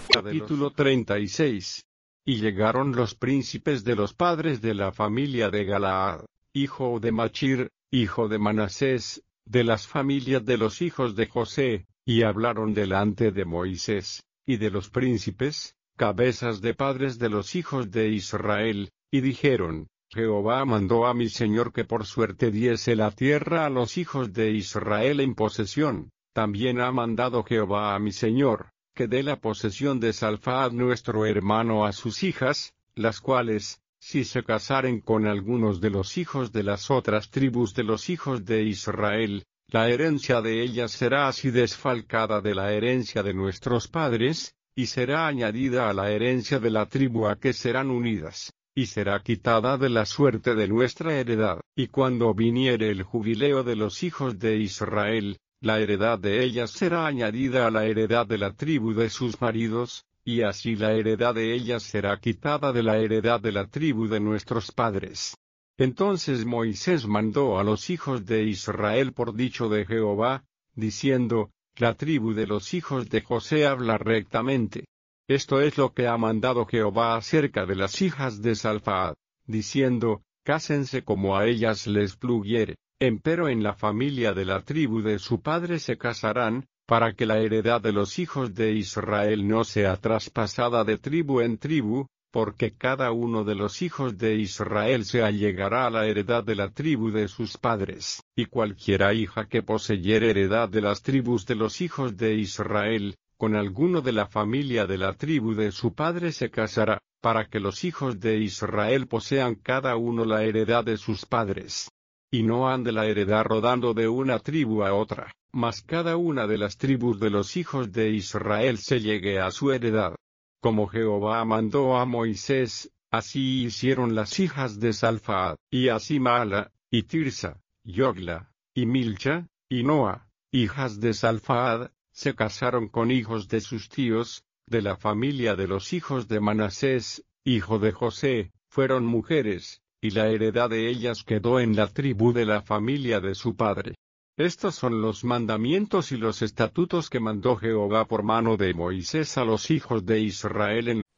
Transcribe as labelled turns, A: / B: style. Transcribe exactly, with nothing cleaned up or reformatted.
A: Capítulo treinta y seis. Y llegaron los príncipes de los padres de la familia de Galaad, hijo de Machir, hijo de Manasés, de las familias de los hijos de José, y hablaron delante de Moisés, y de los príncipes, cabezas de padres de los hijos de Israel, y dijeron: Jehová mandó a mi señor que por suerte diese la tierra a los hijos de Israel en posesión. También ha mandado Jehová a mi señor, que dé la posesión de Salfaad nuestro hermano a sus hijas, las cuales, si se casaren con algunos de los hijos de las otras tribus de los hijos de Israel, la herencia de ellas será así desfalcada de la herencia de nuestros padres, y será añadida a la herencia de la tribu a que serán unidas, y será quitada de la suerte de nuestra heredad. Y cuando viniere el jubileo de los hijos de Israel, la heredad de ellas será añadida a la heredad de la tribu de sus maridos, y así la heredad de ellas será quitada de la heredad de la tribu de nuestros padres. Entonces Moisés mandó a los hijos de Israel por dicho de Jehová, diciendo: La tribu de los hijos de José habla rectamente. Esto es lo que ha mandado Jehová acerca de las hijas de Salfaad, diciendo: Cásense como a ellas les pluguiere. Empero en la familia de la tribu de su padre se casarán, para que la heredad de los hijos de Israel no sea traspasada de tribu en tribu, porque cada uno de los hijos de Israel se allegará a la heredad de la tribu de sus padres. Y cualquiera hija que poseyere heredad de las tribus de los hijos de Israel, con alguno de la familia de la tribu de su padre se casará, para que los hijos de Israel posean cada uno la heredad de sus padres. Y no ande la heredad rodando de una tribu a otra, mas cada una de las tribus de los hijos de Israel se llegue a su heredad. Como Jehová mandó a Moisés, así hicieron las hijas de Salfaad, y así Mala, y Tirsa, Yogla, y Milcha, y Noa, hijas de Salfaad, se casaron con hijos de sus tíos, de la familia de los hijos de Manasés, hijo de José, fueron mujeres, y la heredad de ellas quedó en la tribu de la familia de su padre. Estos son los mandamientos y los estatutos que mandó Jehová por mano de Moisés a los hijos de Israel en